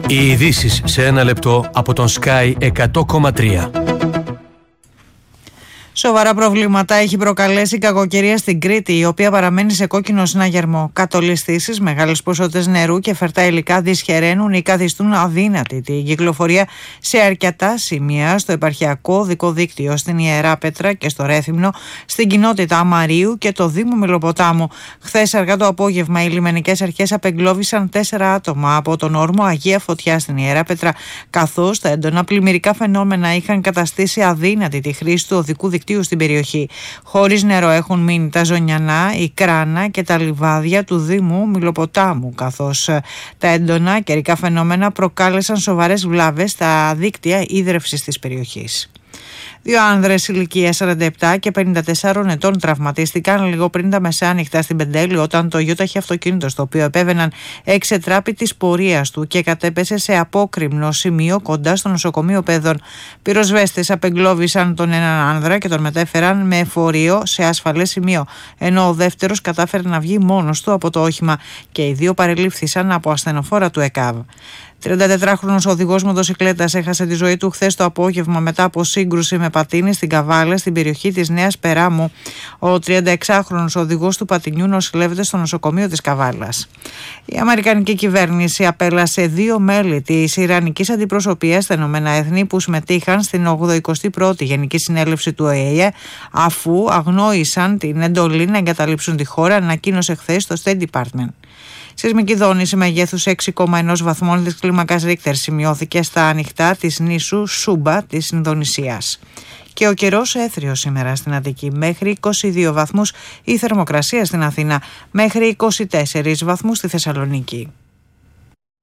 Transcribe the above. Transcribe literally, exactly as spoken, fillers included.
Οι ειδήσεις σε ένα λεπτό από τον Sky εκατό κόμμα τρία. Σοβαρά προβλήματα έχει προκαλέσει η κακοκαιρία στην Κρήτη, η οποία παραμένει σε κόκκινο συναγερμό. Κατολιστήσεις, μεγάλες ποσότητες νερού και φερτά υλικά δυσχεραίνουν ή καθιστούν αδύνατη την κυκλοφορία σε αρκετά σημεία στο επαρχιακό οδικό δίκτυο, στην Ιερά Πέτρα και στο Ρέθυμνο, στην κοινότητα Αμαρίου και το Δήμο Μηλοποτάμου. Χθες αργά το απόγευμα, οι λιμενικές αρχές απεγκλώβησαν τέσσερα άτομα από τον όρμο Αγία Φωτιά στην Ιερά Πέτρα, καθώς τα έντονα πλημμυρικά φαινόμενα είχαν καταστήσει αδύνατη τη χρήση του οδικού δικτύου στην περιοχή. Χωρίς νερό έχουν μείνει τα Ζωνιανά, η Κράνα και τα λιβάδια του Δήμου Μηλοποτάμου, καθώς τα έντονα καιρικά φαινόμενα προκάλεσαν σοβαρές βλάβες στα δίκτυα ίδρευσης της περιοχής. Δύο άνδρες ηλικίας σαράντα επτά και πενήντα τεσσάρων ετών τραυματίστηκαν λίγο πριν τα μεσάνυχτα στην Πεντέλη, όταν το γιόταχη αυτοκίνητο στο οποίο επέβαιναν εξετράπη της πορείας του και κατέπεσε σε απόκρημνο σημείο κοντά στο νοσοκομείο Παιδών. Πυροσβέστες απεγκλώβησαν τον έναν άνδρα και τον μετέφεραν με φορείο σε ασφαλές σημείο, ενώ ο δεύτερος κατάφερε να βγει μόνος του από το όχημα και οι δύο παρελήφθησαν από ασθενοφόρα του ΕΚΑΒ. τριαντατετράχρονος οδηγός μοτοσικλέτας έχασε τη ζωή του χθες το απόγευμα μετά από σύγκρουση με πατίνι στην Καβάλα, στην περιοχή της Νέας Περάμου. Ο τριανταεξάχρονος οδηγός του πατινιού νοσηλεύεται στο νοσοκομείο της Καβάλας. Η αμερικανική κυβέρνηση απέλασε δύο μέλη της ιρανικής αντιπροσωπείας στα Ηνωμένα Έθνη που συμμετείχαν στην ογδοηκοστή πρώτη Γενική Συνέλευση του Ο Ε Ε, αφού αγνόησαν την εντολή να εγκαταλείψουν τη χώρα, ανακοίνωσε χθες το State Department. Σεισμική δόνηση μεγέθους έξι κόμμα ένα βαθμών της κλίμακας Ρίχτερ σημειώθηκε στα ανοιχτά της νήσου Σούμπα της Ινδονησίας. Και ο καιρός έθριος σήμερα στην Αττική, μέχρι είκοσι δύο βαθμούς η θερμοκρασία στην Αθήνα, μέχρι είκοσι τέσσερις βαθμούς στη Θεσσαλονίκη.